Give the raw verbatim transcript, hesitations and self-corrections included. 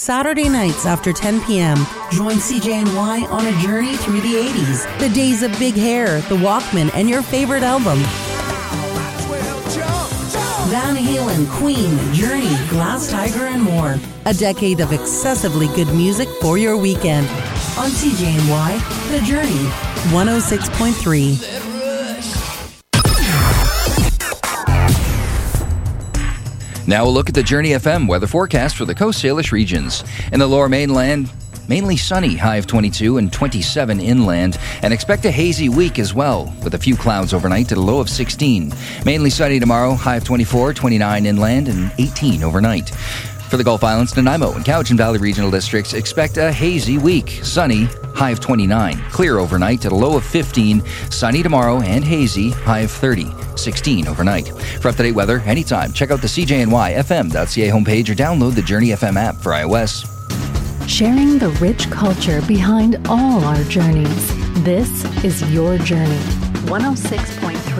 Saturday nights after ten p.m. Join C J N Y on a journey through the eighties. The days of Big Hair, The Walkmen, and your favorite album. Van Halen, Queen, Journey, Glass Tiger, and more. A decade of excessively good music for your weekend. On C J N Y, The Journey, one oh six point three. Now we'll look at the Journey F M weather forecast for the Coast Salish regions. In the lower mainland, mainly sunny, high of twenty-two and twenty-seven inland, and expect a hazy week as well, with a few clouds overnight at a low of sixteen. Mainly sunny tomorrow, high of twenty-four, twenty-nine inland, and eighteen overnight. For the Gulf Islands, Nanaimo and Cowichan Valley regional districts, expect a hazy week. Sunny, high of twenty-nine. Clear overnight at a low of fifteen. Sunny tomorrow and hazy, high of thirty. sixteen overnight. For up-to-date weather, anytime, check out the C J N Y F M dot C A homepage or download the Journey F M app for iOS. Sharing the rich culture behind all our journeys. This is your journey. one oh six point three